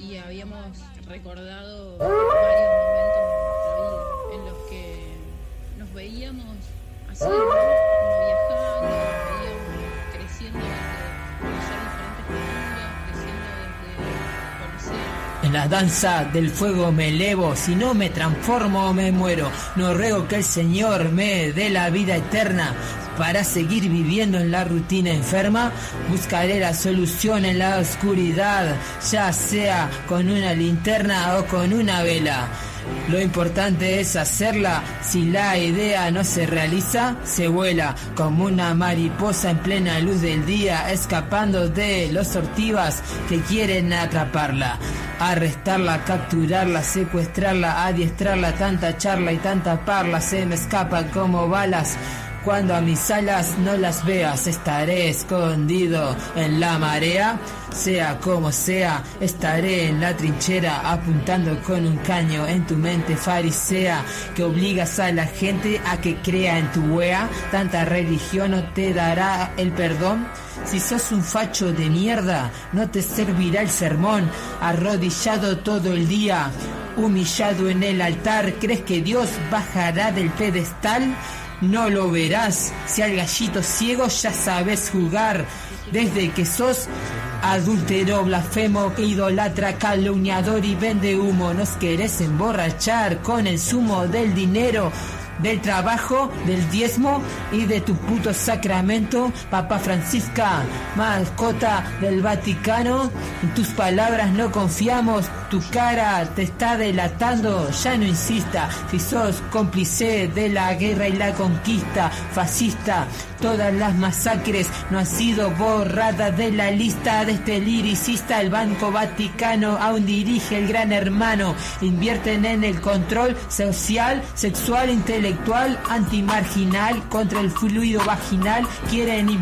y habíamos recordado varios momentos de nuestra vida en los que nos veíamos así, ¿no? Como viajando, nos veíamos creciendo desde conocer diferentes culturas, creciendo desde conocer. En la danza del fuego me elevo, si no me transformo me muero. No ruego que el Señor me dé la vida eterna para seguir viviendo en la rutina enferma. Buscaré la solución en la oscuridad, ya sea con una linterna o con una vela. Lo importante es hacerla. Si la idea no se realiza, se vuela como una mariposa en plena luz del día, escapando de los sortivas que quieren atraparla, arrestarla, capturarla, secuestrarla, adiestrarla. Tanta charla y tanta parla se me escapa como balas. Cuando a mis alas no las veas, estaré escondido en la marea. Sea como sea, estaré en la trinchera, apuntando con un caño en tu mente farisea, que obligas a la gente a que crea en tu wea. Tanta religión no te dará el perdón. Si sos un facho de mierda, no te servirá el sermón. Arrodillado todo el día, humillado en el altar, ¿crees que Dios bajará del pedestal? No lo verás, si al gallito ciego ya sabes jugar. Desde que sos adúltero, blasfemo, idolatra, calumniador y vende humo, nos querés emborrachar con el zumo del dinero, del trabajo, del diezmo y de tu puto sacramento. Papa Francisca, mascota del Vaticano, en tus palabras no confiamos, tu cara te está delatando. Ya no insista, si sos cómplice de la guerra y la conquista fascista, todas las masacres no han sido borradas de la lista de este liricista. El Banco Vaticano aún dirige el Gran Hermano. Invierten en el control social, sexual, intelectual, antimarginal, contra el fluido vaginal. Quieren